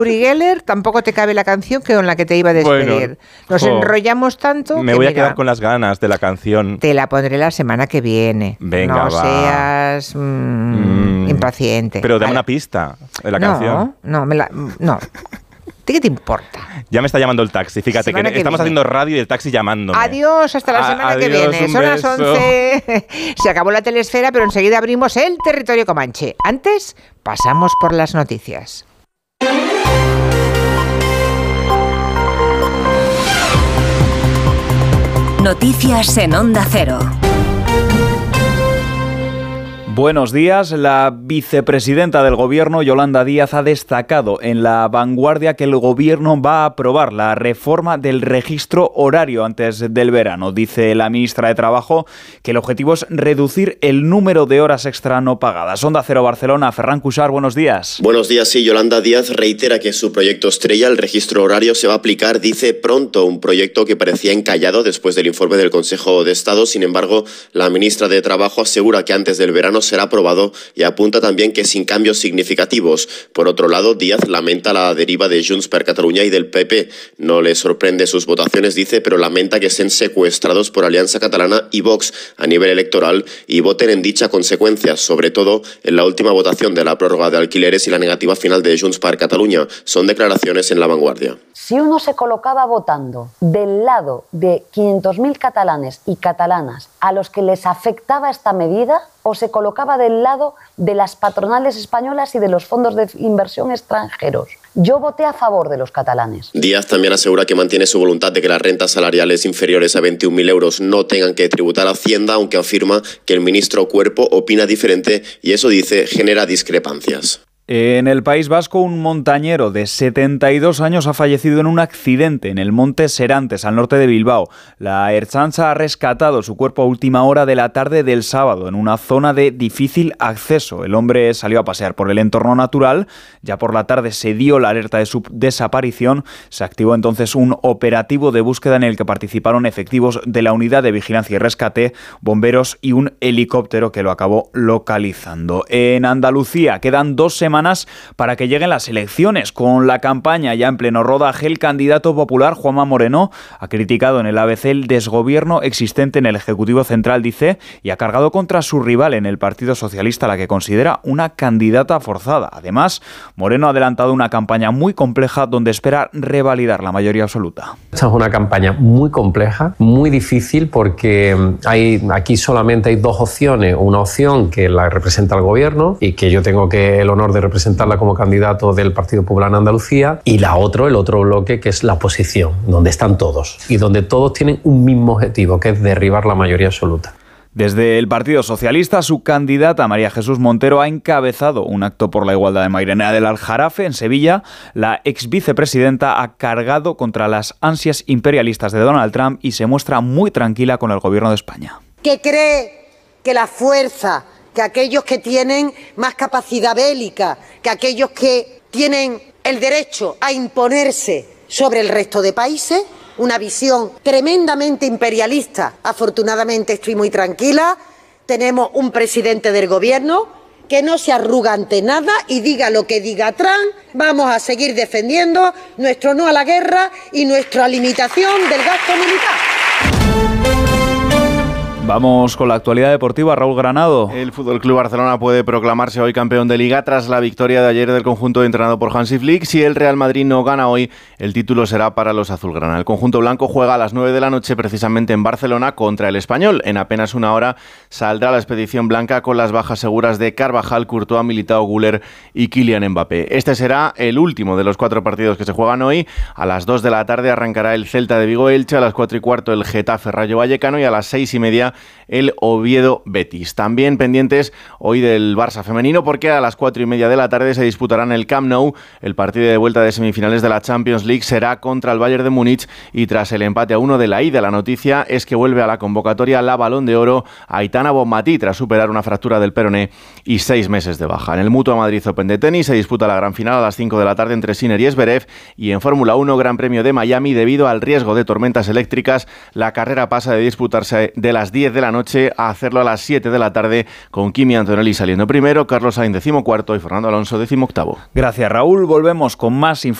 Uri Geller, tampoco te cabe la canción con la que te iba a despedir. Bueno, Nos enrollamos tanto me que voy a mira, quedar con las ganas de la canción. te la pondré la semana que viene. Venga, no va. seas impaciente. Pero dame Vale. una pista de la canción. No. ¿Qué te importa? Ya me está llamando el taxi. Fíjate Semana que que estamos viene. haciendo radio y el taxi llamándome. Adiós, hasta la semana que adiós, viene. un Son las beso. 11. Se acabó la telesfera, pero enseguida abrimos el territorio comanche. Antes, pasamos por las noticias. Noticias en Onda Cero. Buenos días. La vicepresidenta del Gobierno, Yolanda Díaz, ha destacado en La Vanguardia que el Gobierno va a aprobar la reforma del registro horario antes del verano. Dice la ministra de Trabajo que el objetivo es reducir el número de horas extra no pagadas. Onda Cero Barcelona, Ferran Cuixart, buenos días. Buenos días, sí. Yolanda Díaz reitera que su proyecto estrella, el registro horario, se va a aplicar, dice, pronto. Un proyecto que parecía encallado después del informe del Consejo de Estado. Sin embargo, la ministra de Trabajo asegura que antes del verano será aprobado y apunta también que sin cambios significativos. Por otro lado, Díaz lamenta la deriva de Junts per Catalunya y del PP. No le sorprende sus votaciones, dice, pero lamenta que estén secuestrados por Alianza Catalana y Vox a nivel electoral y voten en dicha consecuencia, sobre todo en la última votación de la prórroga de alquileres y la negativa final de Junts per Catalunya. Son declaraciones en La Vanguardia. Si uno se colocaba votando del lado de 500.000 catalanes y catalanas a los que les afectaba esta medida, o se colocaba del lado de las patronales españolas y de los fondos de inversión extranjeros. Yo voté a favor de los catalanes. Díaz también asegura que mantiene su voluntad de que las rentas salariales inferiores a 21.000 euros no tengan que tributar a Hacienda, aunque afirma que el ministro Cuerpo opina diferente y eso, dice, genera discrepancias. En el País Vasco, un montañero de 72 años ha fallecido en un accidente en el monte Serantes, al norte de Bilbao. La Ertzaintza ha rescatado su cuerpo a última hora de la tarde del sábado, en una zona de difícil acceso. El hombre salió a pasear por el entorno natural. Ya por la tarde se dio la alerta de su desaparición. Se activó entonces un operativo de búsqueda en el que participaron efectivos de la Unidad de Vigilancia y Rescate, bomberos y un helicóptero que lo acabó localizando. En Andalucía quedan 2 semanas para que lleguen las elecciones. Con la campaña ya en pleno rodaje, el candidato popular Juanma Moreno ha criticado en el ABC el desgobierno existente en el Ejecutivo Central, dice, y ha cargado contra su rival en el Partido Socialista, la que considera una candidata forzada. Además, Moreno ha adelantado una campaña muy compleja donde espera revalidar la mayoría absoluta. Esta es una campaña muy compleja, muy difícil, porque aquí solamente hay 2 opciones. Una opción que la representa el gobierno y que yo tengo el honor de representarla como candidato del Partido Popular en Andalucía, y el otro bloque, que es la oposición, donde están todos y donde todos tienen un mismo objetivo, que es derribar la mayoría absoluta. Desde el Partido Socialista, su candidata María Jesús Montero ha encabezado un acto por la igualdad de Mairena del Aljarafe en Sevilla. La ex vicepresidenta ha cargado contra las ansias imperialistas de Donald Trump y se muestra muy tranquila con el gobierno de España. Que cree que la fuerza, que aquellos que tienen más capacidad bélica, que aquellos que tienen el derecho a imponerse sobre el resto de países, una visión tremendamente imperialista. Afortunadamente estoy muy tranquila, tenemos un presidente del gobierno que no se arruga ante nada y diga lo que diga Trump, vamos a seguir defendiendo nuestro no a la guerra y nuestra limitación del gasto militar. Vamos con la actualidad deportiva. Raúl Granado. El Fútbol Club Barcelona puede proclamarse hoy campeón de Liga tras la victoria de ayer del conjunto entrenado por Hansi Flick. Si el Real Madrid no gana hoy, el título será para los azulgrana. El conjunto blanco juega a las 9 de la noche precisamente en Barcelona contra el Español. En apenas una hora saldrá la expedición blanca con las bajas seguras de Carvajal, Courtois, Militao, Güler y Kylian Mbappé. Este será el último de los 4 partidos que se juegan hoy. A las 2 de la tarde arrancará el Celta de Vigo-Elche, a las 4:15 el Getafe-Rayo Vallecano y a las 6:30 el Oviedo-Betis. También pendientes hoy del Barça femenino, porque a las 4:30 de la tarde se disputarán el Camp Nou. El partido de vuelta de semifinales de la Champions League será contra el Bayern de Múnich y tras el empate a 1 de la ida, la noticia es que vuelve a la convocatoria la Balón de Oro Aitana Bonmatí tras superar una fractura del peroné y 6 meses de baja. En el Mutua Madrid Open de tenis se disputa la gran final a las 5 de la tarde entre Sinner y Zverev, y en Fórmula 1 Gran Premio de Miami. Debido al riesgo de tormentas eléctricas, la carrera pasa de disputarse de las 10 10 de la noche a hacerlo a las 7 de la tarde con Kimi Antonelli saliendo primero, Carlos Sainz 14º y Fernando Alonso 18º. Gracias, Raúl. Volvemos con más información